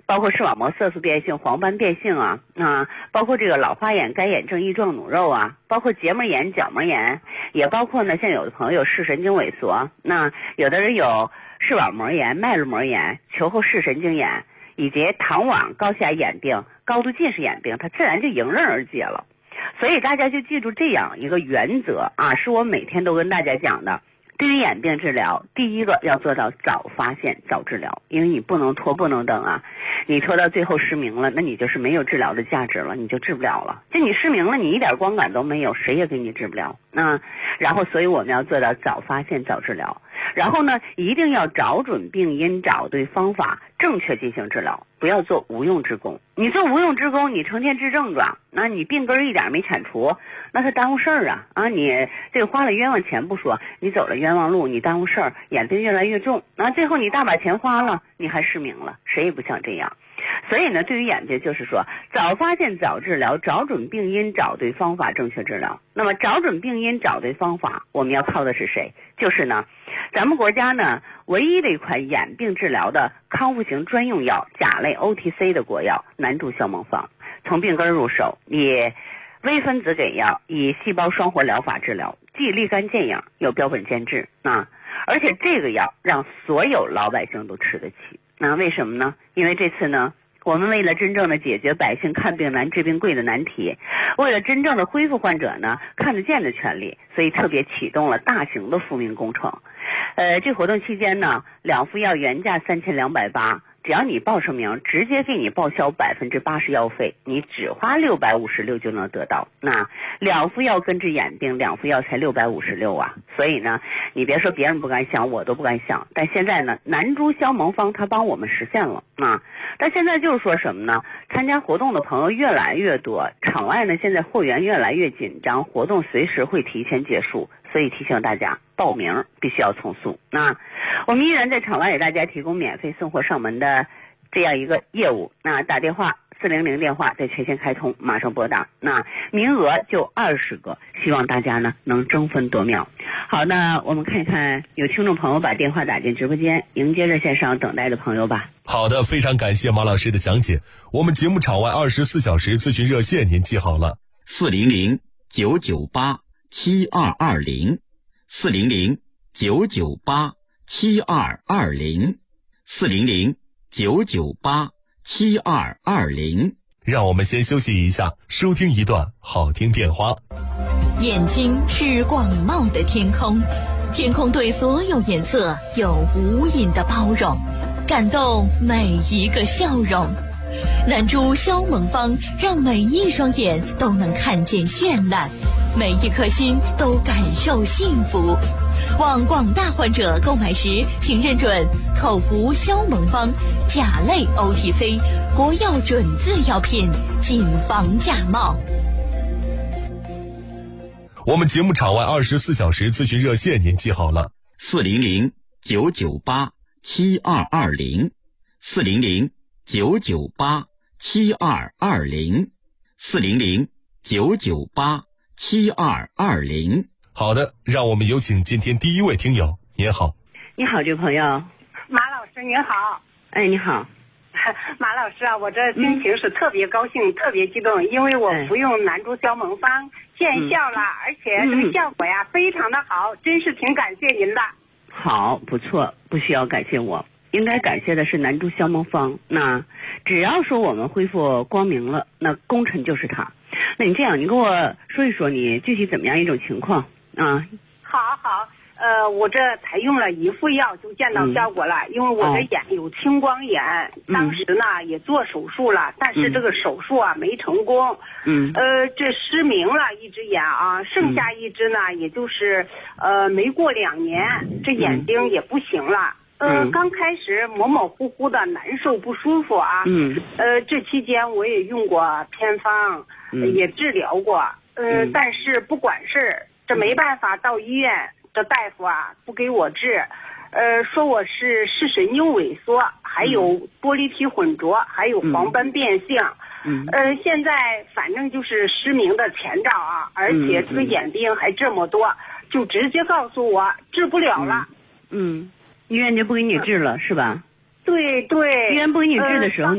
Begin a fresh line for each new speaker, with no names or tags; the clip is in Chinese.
包括视网膜色素变性、黄斑变性啊，包括这个老花眼、干眼症、翼状弩肉啊，包括结膜炎、角膜炎，也包括呢，像有的朋友有视神经萎缩，那有的人有视网膜炎、脉络膜炎、球后视神经炎，以及糖网、高血压眼病、高度近视眼病，它自然就迎刃而解了。所以大家就记住这样一个原则啊，是我每天都跟大家讲的。对于眼病治疗，第一个要做到早发现早治疗，因为你不能拖不能等啊，你拖到最后失明了，那你就是没有治疗的价值了，你就治不了了。就你失明了，你一点光感都没有，谁也给你治不了。然后所以我们要做到早发现早治疗，然后呢一定要找准病因，找对方法，正确进行治疗，不要做无用之功。你做无用之功，你成天治症状，那你病根一点没铲除，那它耽误事儿啊！你这个花了冤枉钱不说，你走了冤枉路，你耽误事儿，眼病越来越重，最后你大把钱花了，你还失明了，谁也不想这样。所以呢，对于眼病就是说，早发现早治疗，找准病因，找对方法，正确治疗。那么找准病因，找对方法，我们要靠的是谁？就是呢，咱们国家呢唯一的一款眼病治疗的康复型专用药，甲类 OTC 的国药南珠消盟方，从病根入手，以微分子给药，以细胞双活疗法治疗，既立竿见影，又标本兼治而且这个药让所有老百姓都吃得起。那为什么呢？因为这次呢，我们为了真正的解决百姓看病难治病贵的难题，为了真正的恢复患者呢看得见的权利，所以特别启动了大型的复命工程。这活动期间呢，2副药原价3280，只要你报上名，直接给你报销80%药费，你只花656就能得到。那2副药根治眼病，2副药才656啊！所以呢，你别说别人不敢想，我都不敢想。但现在呢，南珠消盟方他帮我们实现了但现在就是说什么呢？参加活动的朋友越来越多，场外呢现在货源越来越紧张，活动随时会提前结束，所以提醒大家报名必须要从速。我们依然在场外给大家提供免费送货上门的这样一个业务。打电话400电话在全线开通，马上拨打，名额就20个，希望大家呢能争分夺秒。好，那我们看一看有听众朋友把电话打进直播间，迎接热线上等待的朋友吧。
好的，非常感谢马老师的讲解。我们节目场外24小时咨询热线您记好了
，400-998-7220 400-998-7220 400-998-7220。
让我们先休息一下，收听一段好听电话。
眼睛是广袤的天空，天空对所有颜色有无垠的包容，感动每一个笑容。南珠消盟方让每一双眼都能看见绚烂，每一颗心都感受幸福。望广大患者购买时，请认准口服消盟方甲类 OTC 国药准字药品，谨防假冒。
我们节目场外24小时咨询热线您记好了
，400-998-7220 400-998-7220 400-998-7220。
好的，让我们有请今天第一位听友。您好。
你好，这位朋友。
马老师您好。
哎，你好。
马老师啊，我这心情是特别高兴，特别激动，因为我服用南珠消盟方见效了，而且这个效果呀非常的好，真是挺感谢您的。
好，不错，不需要感谢我，应该感谢的是南珠消盟方。那只要说我们恢复光明了，那功臣就是他。那你这样，你跟我说一说你具体怎么样一种情况啊？
好，我这才用了1副药就见到效果了，因为我的眼有青光眼，当时呢也做手术了，但是这个手术啊没成功，这失明了一只眼啊，剩下一只呢也就是没过2年，这眼睛也不行了。刚开始模模糊糊的难受不舒服啊，这期间我也用过偏方，也治疗过，但是不管事，这没办法，到医院这大夫啊不给我治，说我是视神经萎缩，还有玻璃体混浊，还有黄斑变性，现在反正就是失明的前兆啊，而且这个眼病还这么多，就直接告诉我治不了了。
医院就不给你治了，是吧？
对，
医院不给你治的时候